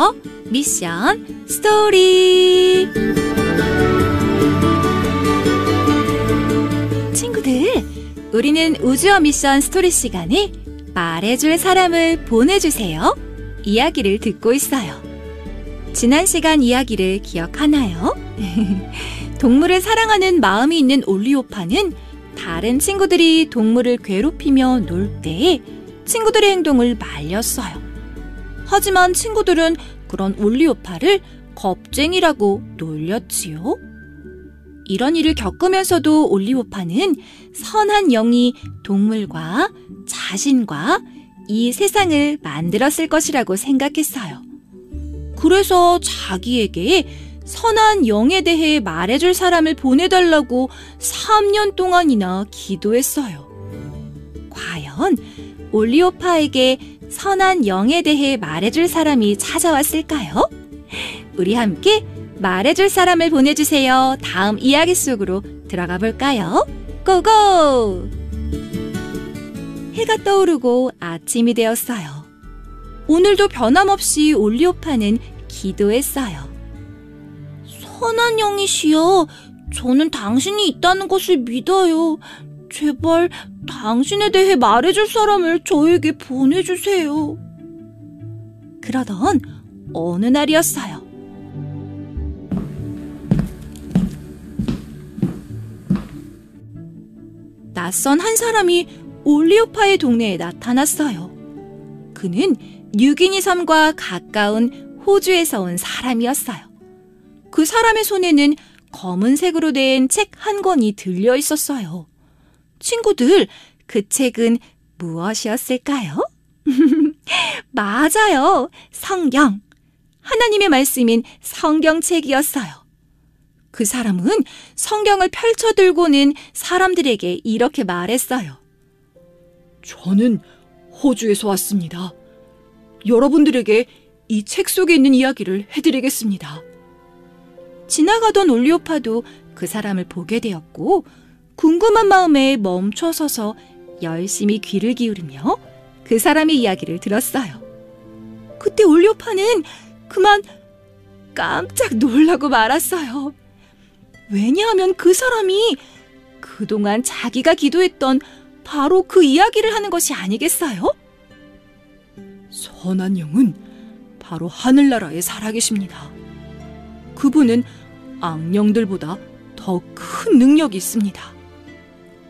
우주어 미션 스토리. 친구들, 우리는 우주어 미션 스토리 시간에 말해줄 사람을 보내주세요 이야기를 듣고 있어요. 지난 시간 이야기를 기억하나요? 동물을 사랑하는 마음이 있는 올리오파는 다른 친구들이 동물을 괴롭히며 놀 때 친구들의 행동을 말렸어요. 하지만 친구들은 그런 올리오파를 겁쟁이라고 놀렸지요. 이런 일을 겪으면서도 올리오파는 선한 영이 동물과 자신과 이 세상을 만들었을 것이라고 생각했어요. 그래서 자기에게 선한 영에 대해 말해줄 사람을 보내달라고 3년 동안이나 기도했어요. 과연 올리오파에게 선한 영에 대해 말해줄 사람이 찾아왔을까요? 우리 함께 말해줄 사람을 보내주세요. 다음 이야기 속으로 들어가 볼까요? 고고! 해가 떠오르고 아침이 되었어요. 오늘도 변함없이 올리오파는 기도했어요. 선한 영이시여, 저는 당신이 있다는 것을 믿어요. 제발 당신에 대해 말해줄 사람을 저에게 보내주세요. 그러던 어느 날이었어요. 낯선 한 사람이 올리오파의 동네에 나타났어요. 그는 뉴기니 섬과 가까운 호주에서 온 사람이었어요. 그 사람의 손에는 검은색으로 된 책 한 권이 들려 있었어요. 친구들, 그 책은 무엇이었을까요? 맞아요. 성경. 하나님의 말씀인 성경책이었어요. 그 사람은 성경을 펼쳐 들고는 사람들에게 이렇게 말했어요. 저는 호주에서 왔습니다. 여러분들에게 이 책 속에 있는 이야기를 해드리겠습니다. 지나가던 올리오파도 그 사람을 보게 되었고 궁금한 마음에 멈춰서서 열심히 귀를 기울이며 그 사람의 이야기를 들었어요. 그때 올리오파는 그만 깜짝 놀라고 말았어요. 왜냐하면 그 사람이 그동안 자기가 기도했던 바로 그 이야기를 하는 것이 아니겠어요? 선한 영은 바로 하늘나라에 살아계십니다. 그분은 악령들보다 더 큰 능력이 있습니다.